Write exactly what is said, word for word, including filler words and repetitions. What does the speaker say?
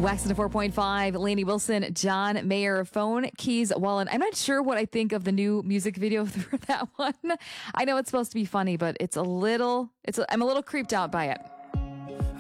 Wax into four point five, Lainey Wilson, John Mayer, Phone Keys Wallen. I'm not sure what I think of the new music video for that one. I know it's supposed to be funny, but it's a little, it's a, I'm a little creeped out by it.